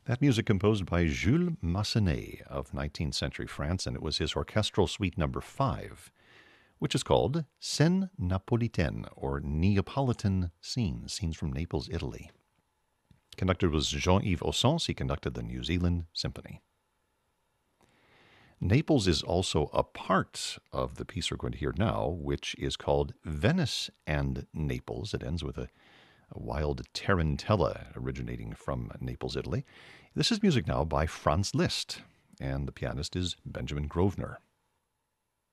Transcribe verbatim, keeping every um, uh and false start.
That music composed by Jules Massenet of nineteenth century France, and it was his orchestral suite number five, which is called Scènes Napolitaines, or Neapolitan Scenes, Scenes from Naples, Italy. Conductor was Jean-Yves Ossens. He conducted the New Zealand Symphony. Naples is also a part of the piece we're going to hear now, which is called Venice and Naples. It ends with a a wild tarantella originating from Naples, Italy. This is music now by Franz Liszt, and the pianist is Benjamin Grosvenor.